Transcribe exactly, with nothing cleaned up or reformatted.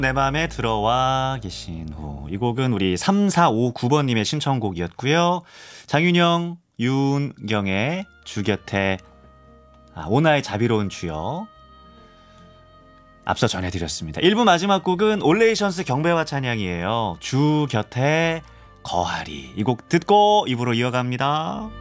내 맘에 들어와 계신 후. 이 곡은 우리 삼사오구 번님의 신청곡이었고요. 장윤영, 윤경의 주 곁에 아, 오나의 자비로운 주여 앞서 전해드렸습니다. 일 부 마지막 곡은 올레이션스 경배와 찬양이에요. 주 곁에 거하리. 이 곡 듣고 이 부로 이어갑니다.